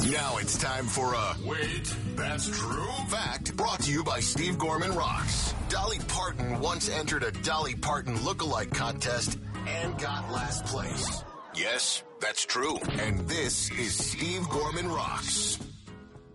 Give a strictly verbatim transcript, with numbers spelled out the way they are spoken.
Now it's time for a Wait, That's True fact brought to you by Steve Gorman Rocks. Dolly Parton once entered a Dolly Parton lookalike contest and got last place. Yes, that's true. And this is Steve Gorman Rocks.